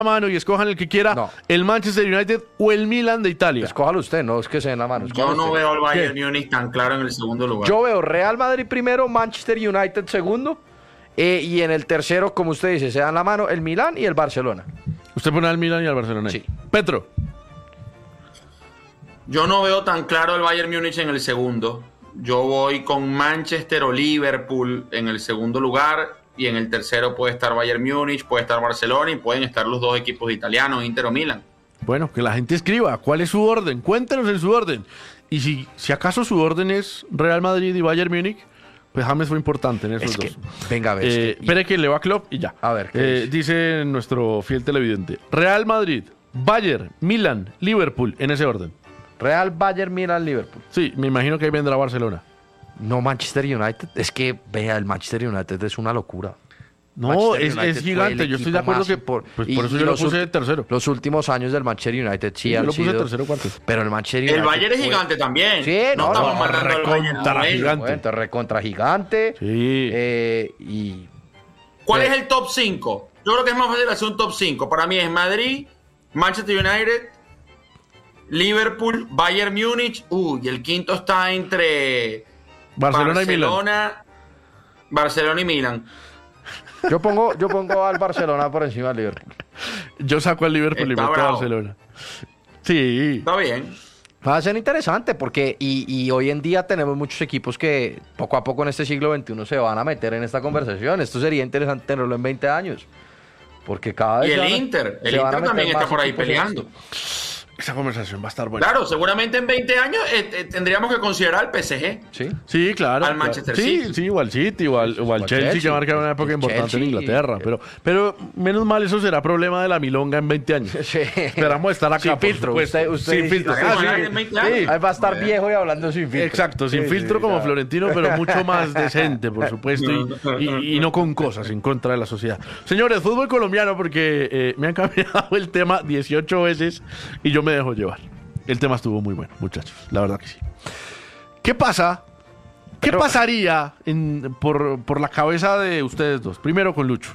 la mano y escojan el que quiera, No. el Manchester United o el Milan de Italia. Escójalo usted, no es que se den la mano. Yo no usted. veo al Bayern Múnich tan claro en el segundo lugar. Yo veo Real Madrid primero, Manchester United segundo, y en el tercero, como usted dice, se dan la mano el Milán y el Barcelona. Usted pone al Milan y al Barcelona ahí. Sí. Petro. Yo no veo tan claro el Bayern Múnich en el segundo. Yo voy con Manchester o Liverpool en el segundo lugar. Y en el tercero puede estar Bayern Múnich, puede estar Barcelona y pueden estar los dos equipos italianos, Inter o Milan. Bueno, que la gente escriba cuál es su orden. Cuéntenos en su orden. Y si acaso su orden es Real Madrid y Bayern Múnich, pues James fue importante en esos Es que, dos. venga, a ver. Espere que le va a Klopp y ya. A ver, ¿qué dice nuestro fiel televidente. Real Madrid, Bayern, Milan, Liverpool, en ese orden. Real, Bayern, Milan, Liverpool. Sí, me imagino que ahí vendrá Barcelona. No Manchester United. Es que, vea, el Manchester United es una locura. No, Manchester es United fue gigante. el Yo estoy de equipo acuerdo más que por eso yo lo puse de tercero. Los últimos años del Manchester United sí Yo han lo puse sido... tercero o cuarto. Pero el Manchester United... El Bayern es fue- gigante también. Sí, no, estamos no, mandando al Bayern recontra a él. gigante. Bueno, recontra gigante. Sí. Y... ¿Cuál es el top 5? Yo creo que es más fácil hacer un top 5. Para mí es Madrid, Manchester United, Liverpool, Bayern Múnich. Y el quinto está entre Barcelona y Milan. Barcelona y Milan. Yo pongo al Barcelona por encima del Liverpool. Yo saco al Liverpool y Está meto a bravo. Barcelona. Sí. Está bien. Va a ser interesante porque y hoy en día tenemos muchos equipos que poco a poco en este siglo XXI se van a meter en esta conversación. Esto sería interesante tenerlo en 20 años. Porque cada vez Y se el van a- Inter. El se van a Inter también meter está más por ahí equipos en peleando. esto. Esa conversación va a estar buena. Claro, seguramente en 20 años tendríamos que considerar al PSG. Sí. Sí, claro. Al claro. Manchester Sí, City. sí, o al City, o al Chelsea, Chelsea. que marca una época El importante en Chelsea. Inglaterra. Pero menos mal, eso será problema de la milonga en 20 años. Sí. Esperamos estar acá, Sin por filtro. supuesto. Usted sin dice- filtro. Ah, sí. En 20 años. Sí, ahí va a estar Bien. viejo y hablando sin filtro. Exacto, sin Sí, filtro sí, como ya. Florentino, pero mucho más decente, por supuesto, y no con cosas en contra de la sociedad. Señores, fútbol colombiano, porque me han cambiado el tema 18 veces y yo me dejo llevar. El tema estuvo muy bueno, muchachos, la verdad que sí. ¿Qué pasa? ¿Qué pasaría por la cabeza de ustedes dos? Primero con Lucho.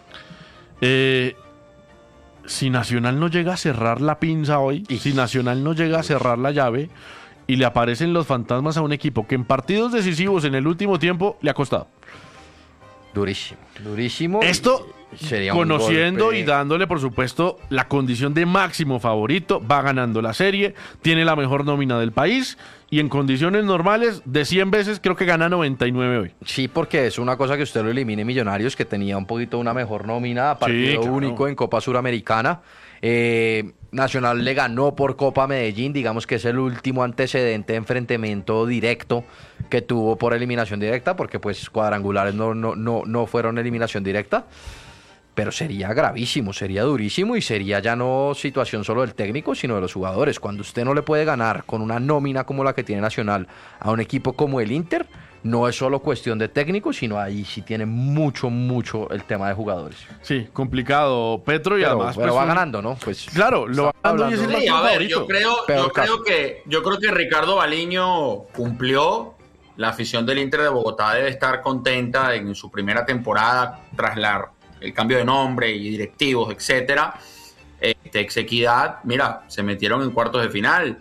Si Nacional no llega a cerrar la pinza hoy, si Nacional no llega a cerrar la llave y le aparecen los fantasmas a un equipo que en partidos decisivos en el último tiempo le ha costado. Durísimo. Durísimo. Esto, Sería un conociendo golpe. y dándole, por supuesto, la condición de máximo favorito, va ganando la serie, tiene la mejor nómina del país y en condiciones normales, de 100 veces, creo que gana 99 hoy. Sí, porque es una cosa que usted lo elimine Millonarios, que tenía un poquito una mejor nómina, partido claro. único en Copa Suramericana. Nacional le ganó por Copa Medellín, digamos que es el último antecedente de enfrentamiento directo que tuvo por eliminación directa, porque pues cuadrangulares no fueron eliminación directa. Pero sería gravísimo, sería durísimo y sería ya no situación solo del técnico, sino de los jugadores. Cuando usted no le puede ganar con una nómina como la que tiene Nacional a un equipo como el Inter, no es solo cuestión de técnico, sino ahí sí tiene mucho el tema de jugadores. Sí, complicado, Petro, y Pero, además... pero pues, va un- ganando, ¿no? Pues Claro, lo va ganando y es el hablando- Sí, máximo a ver, favorito. Peor caso. yo creo que Ricardo Baliño cumplió. La afición del Inter de Bogotá debe estar contenta en su primera temporada tras el cambio de nombre y directivos, etcétera. Equidad, mira, se metieron en cuartos de final.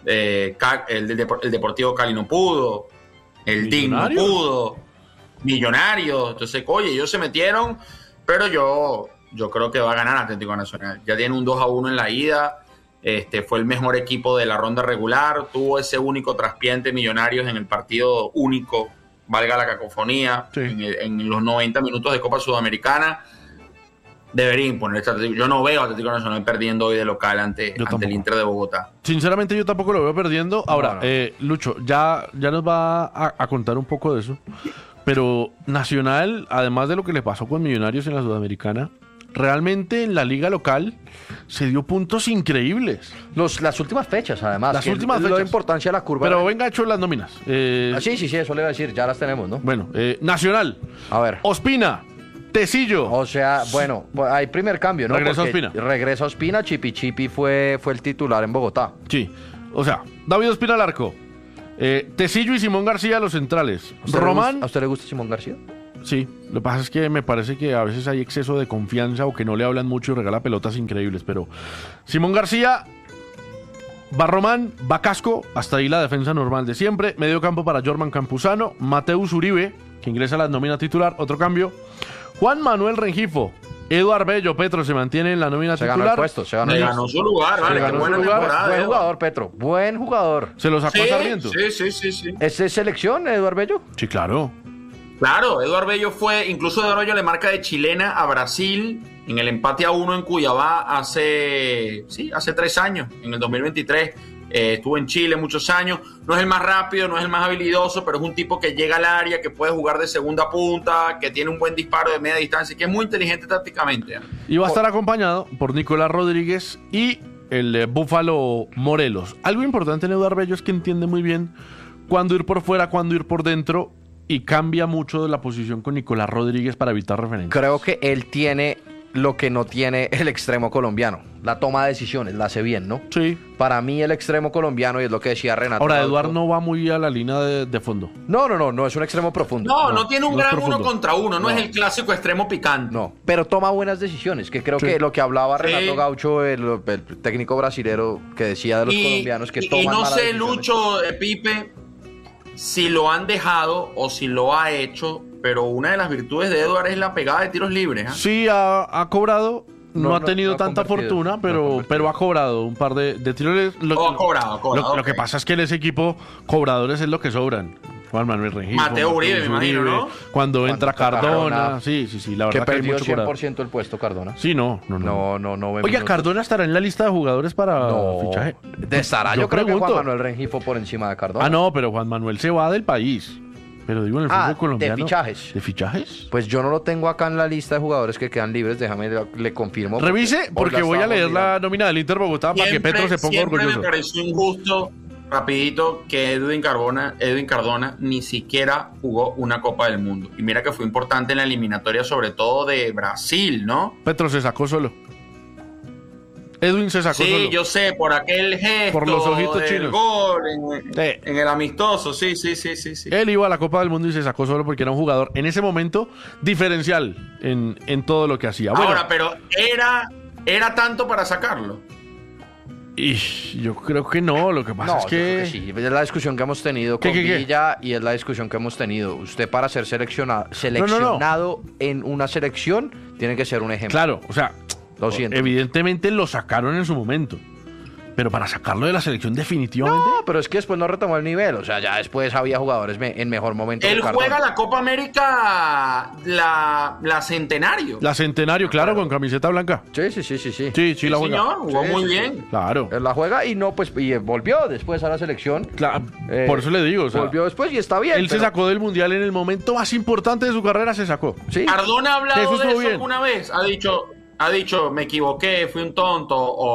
El Deportivo Cali no pudo. El DIN no Millonarios. pudo. Millonarios. Entonces, oye, ellos se metieron, pero yo creo que va a ganar Atlético Nacional. Ya tiene un 2-1 en la ida. Fue el mejor equipo de la ronda regular. Tuvo ese único traspiente Millonarios en el partido único, valga la cacofonía, Sí. en los 90 minutos de Copa Sudamericana. Debería imponer este Atlético. Yo no veo a Atlético Nacional perdiendo hoy de local ante tampoco. el Inter de Bogotá. Sinceramente yo tampoco lo veo perdiendo. Ahora, No. Lucho, ya nos va a contar un poco de eso. Pero Nacional, además de lo que le pasó con Millonarios en la Sudamericana, realmente en la liga local se dio puntos increíbles. las últimas fechas, además. Las que últimas La fechas. importancia de la curva. Pero venga, hecho las nóminas. Sí, eso le iba a decir, ya las tenemos, ¿no? Bueno, Nacional, A ver. Ospina, Tecillo. O sea, bueno, hay primer cambio, ¿no? Regresa Porque Ospina. Regresa Ospina, Chipi fue el titular en Bogotá. Sí, o sea, David Ospina al arco. Tecillo y Simón García los centrales. ¿A usted le Román, gusta- ¿A usted le gusta Simón García? Sí, lo que pasa es que me parece que a veces hay exceso de confianza o que no le hablan mucho y regala pelotas increíbles, pero Simón García, Barromán, Casco, hasta ahí la defensa normal de siempre. Medio campo para Jorman Campuzano, Mateus Uribe, que ingresa a la nómina titular, otro cambio. Juan Manuel Rengifo, Eduard Bello, Petro se mantiene en la nómina titular. Ganó el puesto, se ganó su lugar, vale, ganó buena su lugar. temporada, Buen Eduard. jugador, Petro, buen jugador. Se lo sacó a Sarmiento. Sí. ¿Es selección, Eduard Bello? Sí, claro. Claro, Eduard Bello incluso Eduard Bello le marca de chilena a Brasil en el empate a 1 en Cuiabá hace 3 años, en el 2023. Estuvo en Chile muchos años. No es el más rápido, no es el más habilidoso, pero es un tipo que llega al área, que puede jugar de segunda punta, que tiene un buen disparo de media distancia, que es muy inteligente tácticamente. Y va a estar acompañado por Nicolás Rodríguez y el Búfalo Morelos. Algo importante en Eduard Bello es que entiende muy bien cuándo ir por fuera, cuándo ir por dentro, y cambia mucho de la posición con Nicolás Rodríguez para evitar referencias. Creo que él tiene lo que no tiene el extremo colombiano. La toma de decisiones, la hace bien, ¿no? Sí. Para mí el extremo colombiano, y es lo que decía Renato. Ahora, Eduard no va muy a la línea de fondo. No es un extremo profundo. No tiene un no es gran profundo. 1 contra 1, no es el clásico extremo picante. No, pero toma buenas decisiones, que creo Sí. que lo que hablaba Sí. Renato Gaucho, el técnico brasilero, que decía de los colombianos que toman y no malas sé, decisiones. Lucho, Pipe, si lo han dejado o si lo ha hecho, pero una de las virtudes de Eduard es la pegada de tiros libres. ¿Ah? Sí, ha cobrado. No ha tenido no ha tanta convertido, fortuna, no ha pero convertido. ha cobrado un par de tiros. Ha cobrado. Lo que Ok. pasa es que en ese equipo, cobradores es lo que sobran. Juan Manuel Rengifo, Mateo Uribe, Mateus me imagino, ¿no? Cuando entra entra Cardona. Cardona. Sí, la Que verdad que hay perdió mucho cobrador. 100% el puesto Cardona. Sí, no. No ve Oiga, minutos. Cardona estará en la lista de jugadores para No, fichaje. estará. Yo creo que Juan Manuel Rengifo por encima de Cardona. Ah, no, pero Juan Manuel se va del país. Pero digo, en el fútbol colombiano. de fichajes. ¿De fichajes? Pues yo no lo tengo acá en la lista de jugadores que quedan libres. Déjame le confirmo. Revise, porque voy a leer la nómina del Inter Bogotá para que Petro se ponga siempre orgulloso. me pareció injusto, rapidito, que Edwin Cardona ni siquiera jugó una Copa del Mundo. Y mira que fue importante en la eliminatoria, sobre todo de Brasil, ¿no? Petro se sacó solo. Edwin se sacó Sí, solo. yo sé, por aquel gesto Por los ojitos del chinos. gol Sí. en el amistoso, sí. Él iba a la Copa del Mundo y se sacó solo porque era un jugador en ese momento diferencial en todo lo que hacía. Bueno, Ahora, pero era tanto para sacarlo. y yo creo que no, lo que pasa es yo creo que... sí. Es la discusión que hemos tenido con ¿Qué? Villa y es la discusión que hemos tenido. Usted para ser seleccionado en una selección tiene que ser un ejemplo. Claro, o sea, Lo siento. evidentemente lo sacaron en su momento. Pero para sacarlo de la selección definitivamente... No, pero es que después no retomó el nivel. O sea, ya después había jugadores en mejor momento. Él que Cardona. juega la Copa América, la Centenario. La Centenario, claro, con camiseta blanca. Sí. Sí, la juega. Señor, jugó Sí, muy sí, bien. Claro. Él la juega y no, pues, y volvió después a la selección. Por eso le digo, o sea, Volvió después y está bien. él se pero- sacó del Mundial en el momento más importante de su carrera, se sacó. Sí. Cardona ha hablado Eso de estuvo eso bien. alguna vez. Ha dicho, me equivoqué, fui un tonto,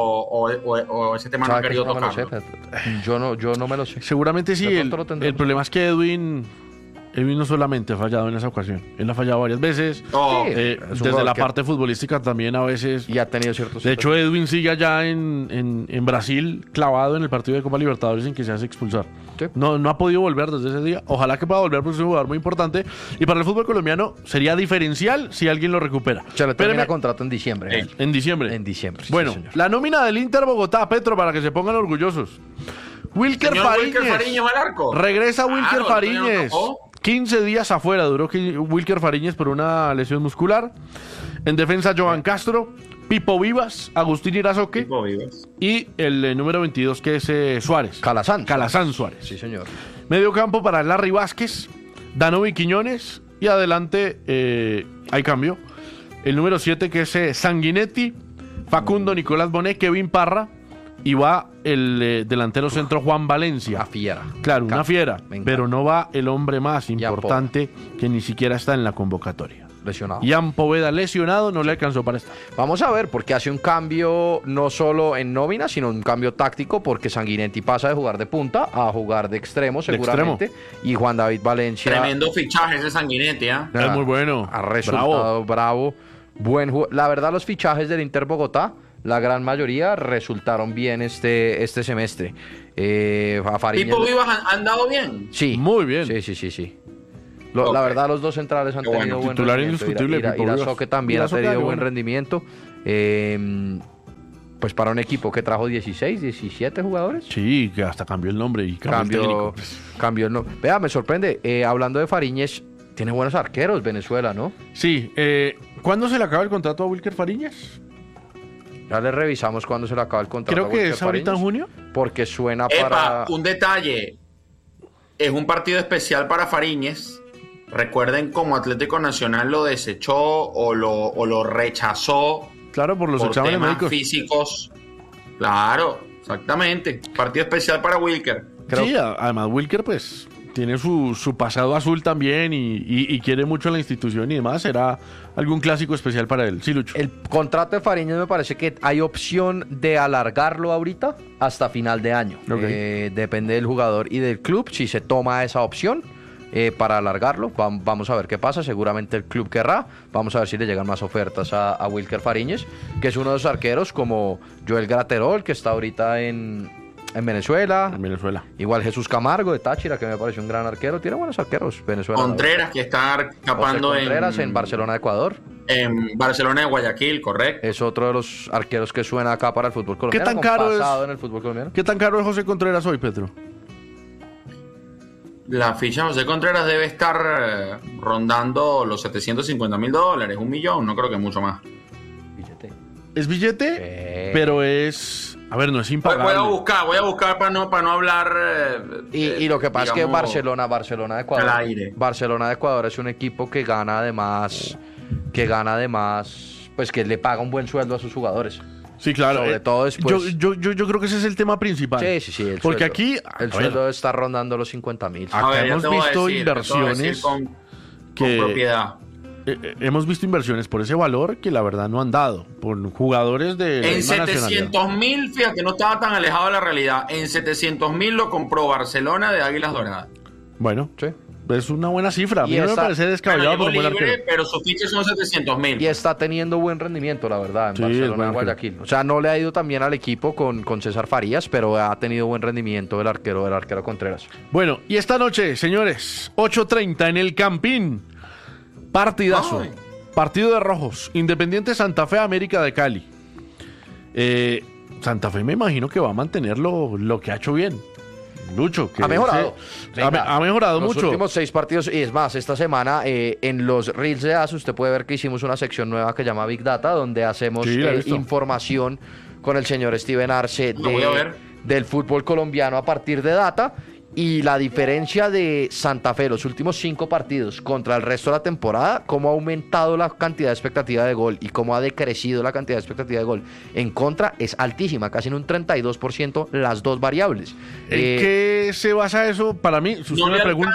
o ese tema no ha ¿Sabe que querido yo no me lo sé? tocarlo. Yo no me lo sé. Seguramente sí. De pronto lo tendremos. El problema es que Edwin no solamente ha fallado en esa ocasión, él ha fallado varias veces. No, Sí. Eh, Es un desde jugador la que- parte futbolística también a veces. Y ha tenido ciertos... De hecho, Edwin sigue allá en Brasil clavado en el partido de Copa Libertadores sin que se hace expulsar. Sí. No ha podido volver desde ese día. Ojalá que pueda volver porque es un jugador muy importante. Y para el fútbol colombiano sería diferencial si alguien lo recupera. se le termina Espéreme, contrato en diciembre. Sí. en diciembre. En diciembre, sí, Bueno, señor. la nómina del Inter Bogotá, Petro, para que se pongan orgullosos. Wilker Señor Fariñez. Wilker Fariñez al arco. Regresa Claro, Wilker el todavía no Fariñez. tocó. 15 días afuera duró Wilker Fariñez por una lesión muscular. En defensa, Joan Castro, Pipo Vivas, Agustín Irazoque Tipo Vivas. y el número 22 que es Suárez. Calazán Suárez. Sí, señor. Medio campo para Larry Vázquez, Danovi Quiñones y adelante hay cambio. El número 7 que es Sanguinetti, Facundo Nicolás Bonet, Kevin Parra y va el delantero centro Juan Valencia. La fiera. Claro, una fiera, Me encanta. pero no va el hombre más Jan importante que ni siquiera está en la convocatoria. Lesionado. Jan Poveda lesionado, no le alcanzó para estar. Vamos a ver, porque hace un cambio no solo en nómina, sino un cambio táctico, porque Sanguinetti pasa de jugar de punta a jugar de extremo, seguramente. Y Juan David Valencia Tremendo fichaje ese Sanguinetti, ¿ah? Es muy bueno. ha resultado bravo. La verdad, los fichajes del Inter Bogotá, la gran mayoría resultaron bien este semestre. A Fariñez- Tipo Vivas han dado bien. Sí. Muy bien. Sí. La verdad, los dos centrales han tenido buen titular rendimiento. indiscutible. Irasoque también ha tenido buen bueno. rendimiento. Pues para un equipo que trajo 16, 17 jugadores. Sí, que hasta cambió el nombre y cambió el técnico. Cambió el nombre. Vea, me sorprende. Hablando de Fariñez, tiene buenos arqueros Venezuela, ¿no? Sí, ¿cuándo se le acaba el contrato a Wilker Fariñez? Ya le revisamos cuándo se le acaba el contrato. Creo que es ahorita en junio. Porque suena Epa, para... un detalle. Es un partido especial para Fariñez. Recuerden cómo Atlético Nacional lo desechó o lo rechazó. Claro, por los por exámenes temas médicos. físicos. Claro, exactamente. Partido especial para Wilker. Sí, además Wilker pues tiene su pasado azul también y quiere mucho a la institución y demás. Será algún clásico especial para él. Sí, Lucho. El contrato de Fariñez me parece que hay opción de alargarlo ahorita hasta final de año. Okay. Depende del jugador y del club si se toma esa opción para alargarlo. Vamos a ver qué pasa. Seguramente el club querrá. Vamos a ver si le llegan más ofertas a Wilker Fariñez, que es uno de los arqueros como Joel Graterol, que está ahorita en Venezuela. En Venezuela. Igual Jesús Camargo de Táchira, que me parece un gran arquero. Tiene buenos arqueros Venezuela. Contreras, que está escapando Contreras en Barcelona de Ecuador. En Barcelona de Guayaquil, correcto. Es otro de los arqueros que suena acá para el fútbol colombiano. ¿Qué tan caro es? En el fútbol colombiano. ¿Qué tan caro es José Contreras hoy, Pedro? La ficha de José Contreras debe estar rondando los $750,000, $1 millón, no creo que mucho más. Billete. ¿Es billete? Pero es... A ver, no es impagable. Voy a buscar para no hablar... Y lo que pasa es que Barcelona de Ecuador. Al aire. Barcelona de Ecuador es un equipo que gana además, pues que le paga un buen sueldo a sus jugadores. Sí, claro. Sobre todo después. Yo creo que ese es el tema principal. Sí. Porque aquí... El sueldo está rondando los 50,000. Acá hemos visto inversiones con que... propiedad. Hemos visto inversiones por ese valor que la verdad no han dado. Por jugadores de... En 700,000, fíjate, no estaba tan alejado de la realidad. En 700,000 lo compró Barcelona de Águilas Doradas. Bueno, Sí. es una buena cifra. A mí no me parece descabellado por un buen arquero. Pero sus fichas son 700,000. Y está teniendo buen rendimiento, la verdad, en Sí, Barcelona de Guayaquil. O sea, no le ha ido tan bien al equipo con César Farías, pero ha tenido buen rendimiento el arquero Contreras. Bueno, y esta noche, señores, 8:30 en el Campín. Partidazo. Ay. Partido de rojos. Independiente Santa Fe, América de Cali. Santa Fe me imagino que va a mantener lo que ha hecho bien. Lucho, que Ha mejorado. ha mejorado Los mucho. últimos 6 partidos, y es más, esta semana en los Reels de ASU usted puede ver que hicimos una sección nueva que se llama Big Data, donde hacemos Sí, la he visto. información con el señor Steven Arce Lo voy a ver. del fútbol colombiano a partir de data. Y la diferencia de Santa Fe, los últimos 5 partidos contra el resto de la temporada, cómo ha aumentado la cantidad de expectativa de gol y cómo ha decrecido la cantidad de expectativa de gol en contra, es altísima, casi en un 32% las dos variables. ¿En qué se basa eso? Para mí, si usted No me le pregunta...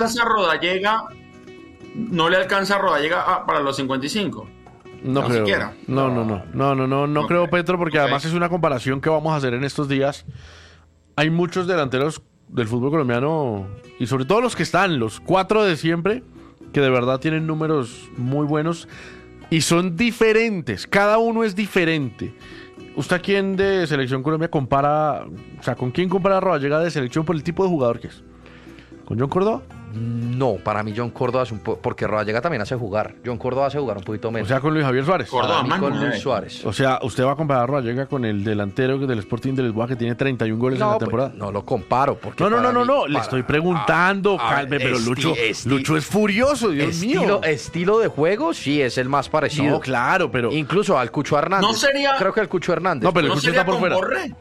alcanza a Rodallega para los 55. No No creo. siquiera. No creo, Petro, porque Ok. además es una comparación que vamos a hacer en estos días. Hay muchos delanteros del fútbol colombiano y sobre todo los que están, los 4 de siempre, que de verdad tienen números muy buenos y son diferentes. Cada uno es diferente. ¿Usted a quién de Selección Colombia compara? O sea, ¿con quién compara a Rodallega de selección por el tipo de jugador que es? ¿Con John Córdoba? No, para mí John Córdoba es porque Rodallega también hace jugar. John Córdoba hace jugar un poquito O menos. sea, con Luis Javier Suárez. Córdoba. Para mí más con 9. Luis Suárez. O sea, usted va a comparar a Rodallega con el delantero del Sporting de Lisboa que tiene 31 goles en la pues, temporada. no lo comparo. Porque No, para mí- le para- estoy preguntando, calme, pero Lucho es furioso, Dios mío. Estilo de juego, sí, es el más parecido. No, claro, pero... Incluso al Cucho Hernández. No sería- Creo que el Cucho Hernández. No, pero el ¿No Cucho sería está por con fuera. Borré?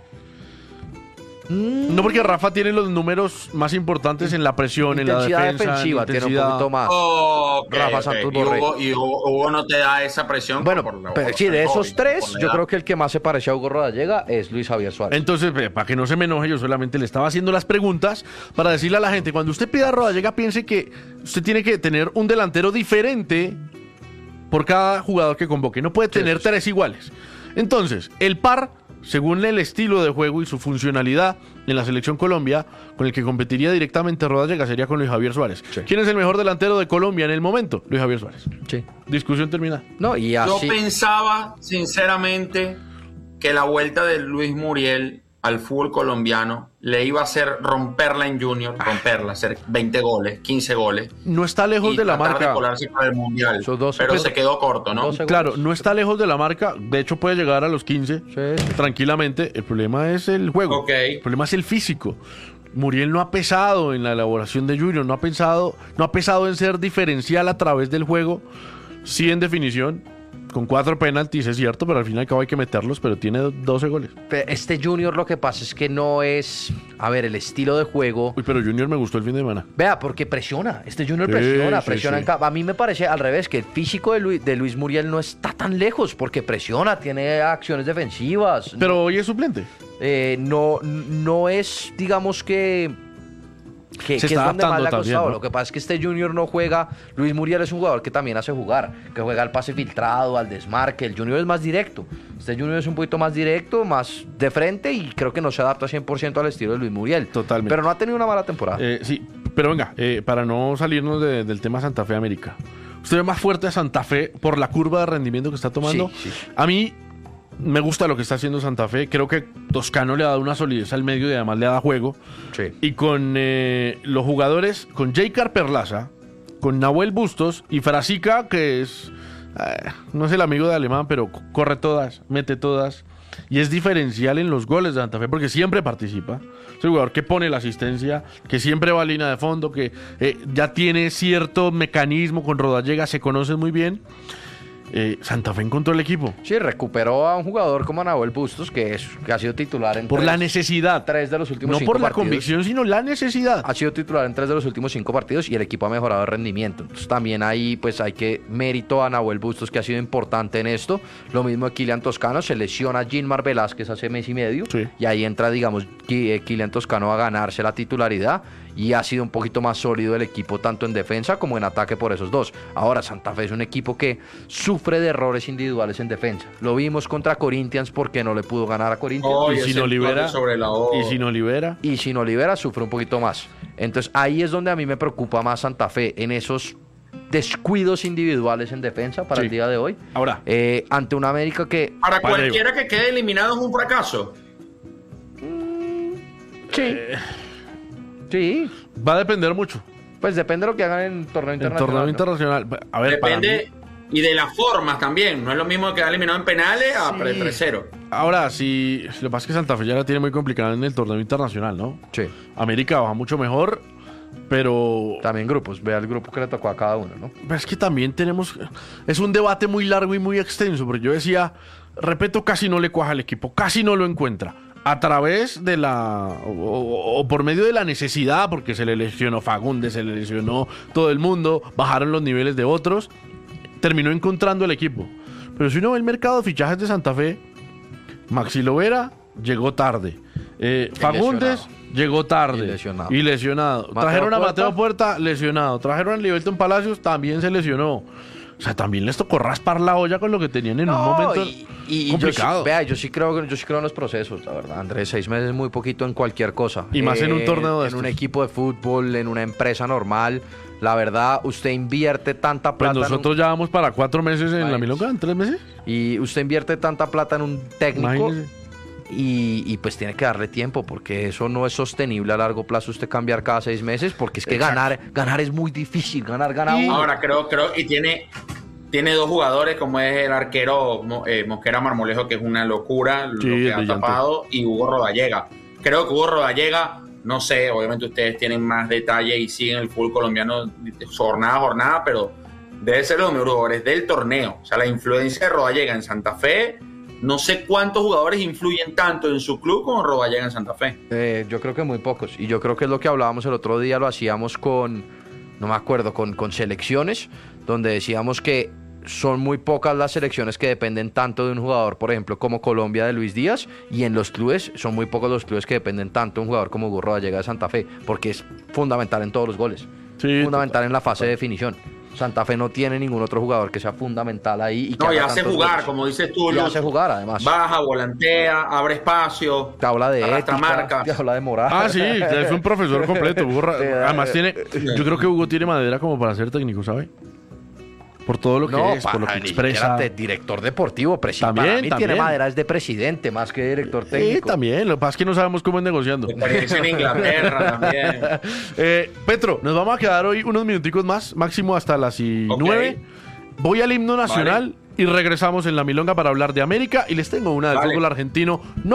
No, porque Rafa tiene los números más importantes en la presión, en la Intensidad defensa, en defensiva tiene un poquito más. Ok, Rafa ok. Santos Y Borré. Hugo no te da esa presión. Bueno, pero sí, de esos por 3, la yo edad. creo que el que más se parece a Hugo Rodallega es Luis Javier Suárez. Entonces, para que no se me enoje, yo solamente le estaba haciendo las preguntas para decirle a la gente, cuando usted pida a Rodallega, piense que usted tiene que tener un delantero diferente por cada jugador que convoque. No puede tener 3 iguales. Entonces, el par, según el estilo de juego y su funcionalidad en la Selección Colombia, con el que competiría directamente Rodallega sería con Luis Javier Suárez. Sí. ¿Quién es el mejor delantero de Colombia en el momento? Luis Javier Suárez. Sí. Discusión terminada. No, y Yo así. pensaba, sinceramente, que la vuelta de Luis Muriel al fútbol colombiano le iba a hacer romperla en Junior, hacer 20 goles, 15 goles. No está lejos de la marca. De colarse para el Mundial, pero se quedó corto, ¿no? Claro, no está lejos de la marca. De hecho, puede llegar a los 15 tranquilamente. El problema es el juego. El problema es el físico. Muriel no ha pesado en la elaboración de Junior, no ha pesado en ser diferencial a través del juego, sí en definición, con 4 penaltis, es cierto, pero al fin y al cabo hay que meterlos, pero tiene 12 goles. Este Junior lo que pasa es que no es, a ver, el estilo de juego. Uy, pero Junior me gustó el fin de semana. Vea, porque presiona, este Junior presiona. A mí me parece al revés, que el físico de Luis Muriel no está tan lejos, porque presiona, tiene acciones defensivas. Pero hoy es suplente. No es, digamos que es donde más le ha costado. ¿No? Lo que pasa es que este Junior no juega. Luis Muriel es un jugador que también hace jugar, que juega al pase filtrado, al desmarque. El Junior es más directo. Este Junior es un poquito más directo, más de frente, y creo que no se adapta 100% al estilo de Luis Muriel. Totalmente. Pero no ha tenido una mala temporada. Sí, pero venga, para no salirnos del tema Santa Fe América. ¿Usted ve más fuerte a Santa Fe por la curva de rendimiento que está tomando? Sí. A mí me gusta lo que está haciendo Santa Fe. Creo que Toscano le ha dado una solidez al medio y además le da juego. Sí. Y con los jugadores, con Jaycar Perlaza, con Nahuel Bustos y Frasica, que es, no es el amigo de Alemán, pero corre todas, mete todas. Y es diferencial en los goles de Santa Fe porque siempre participa. Es el jugador que pone la asistencia, que siempre va a línea de fondo, que ya tiene cierto mecanismo con Rodallega, se conocen muy bien. Santa Fe encontró el equipo. Sí, recuperó a un jugador como Nahuel Bustos, que ha sido titular en por la necesidad. 3 de los últimos 5 partidos. No por la partidos. convicción, sino la necesidad. Ha sido titular en 3 de los últimos 5 partidos y el equipo ha mejorado el rendimiento. Entonces también ahí pues hay que mérito a Nahuel Bustos, que ha sido importante en esto. Lo mismo de Kylian Toscano, se lesiona Gilmar Velázquez hace mes y medio, y ahí entra, digamos, Kylian Toscano a ganarse la titularidad. Y ha sido un poquito más sólido el equipo tanto en defensa como en ataque por esos dos. Ahora Santa Fe es un equipo que sufre de errores individuales en defensa. Lo vimos contra Corinthians porque no le pudo ganar a Corinthians. Y si no libera, sufre un poquito más. Entonces ahí es donde a mí me preocupa más Santa Fe, en esos descuidos individuales en defensa para el día de hoy. Ahora, ante una América que... Para cualquiera que quede eliminado es un fracaso. Sí. Va a depender mucho. Pues depende de lo que hagan en torneo internacional. A ver, depende, y de las formas también. No es lo mismo quedar eliminado en penales a 3-0. Ahora, sí, lo que pasa es que Santa Fe ya la tiene muy complicada en el torneo internacional, ¿no? Sí. América va mucho mejor, pero... También grupos. Vea el grupo que le tocó a cada uno, ¿no? Pero es que también tenemos... Es un debate muy largo y muy extenso, porque yo decía, Repeto, casi no le cuaja al equipo, casi no lo encuentra. A través de la... o por medio de la necesidad, porque se le lesionó Fagundes, se le lesionó todo el mundo, bajaron los niveles de otros, terminó encontrando el equipo. Pero si uno ve el mercado de fichajes de Santa Fe, Maxi Lovera llegó tarde. Fagundes llegó tarde y lesionado. Trajeron a Mateo Puerta, lesionado. Trajeron a Liberton Palacios, también se lesionó. O sea, también les tocó raspar la olla con lo que tenían en un momento complicado. Yo sí creo en los procesos, la verdad. Andrés, 6 meses es muy poquito en cualquier cosa. Y más en un torneo de estos. En un equipo de fútbol, en una empresa normal. La verdad, usted invierte tanta plata. Pues nosotros ya vamos para 4 meses en la Milonga, ¿en 3 meses? Y usted invierte tanta plata en un técnico. Y pues tiene que darle tiempo, porque eso no es sostenible a largo plazo, usted cambiar cada 6 meses, porque es que ganar es muy difícil, ganar uno. Ahora creo, y tiene 2 jugadores, como es el arquero Mosquera Marmolejo, que es una locura lo que ha tapado, y Hugo Rodallega. Creo que Hugo Rodallega, no sé, obviamente ustedes tienen más detalle y siguen el fútbol colombiano jornada a jornada, pero debe ser los mejores jugadores del torneo. O sea, la influencia de Rodallega en Santa Fe, no sé cuántos jugadores influyen tanto en su club como Rodallega en Santa Fe. Yo creo que muy pocos. Y yo creo que es lo que hablábamos el otro día, lo hacíamos con selecciones, donde decíamos que son muy pocas las selecciones que dependen tanto de un jugador, por ejemplo, como Colombia de Luis Díaz, y en los clubes son muy pocos los clubes que dependen tanto de un jugador como Hugo Rodallega de Santa Fe, porque es fundamental en todos los goles, fundamental en la fase de definición. Santa Fe no tiene ningún otro jugador que sea fundamental ahí. Y hace jugar, goles. Como dices tú. Y hace jugar, además. Baja, volantea, abre espacio. Te habla de ética, marca. te habla de moral. Ah, sí, es un profesor completo. Además, yo creo que Hugo tiene madera como para ser técnico, ¿sabe? por todo lo que es, por lo que expresa. Director deportivo, También, para mí tiene también. madera, es de presidente más que director Sí, técnico. también. Lo que pasa es que no sabemos cómo es negociando. Experiencia en Inglaterra también. Petro, nos vamos a quedar hoy unos minuticos más, máximo hasta las 9. Voy al himno nacional y regresamos en la milonga para hablar de América. Y les tengo una del Vale. fútbol argentino. No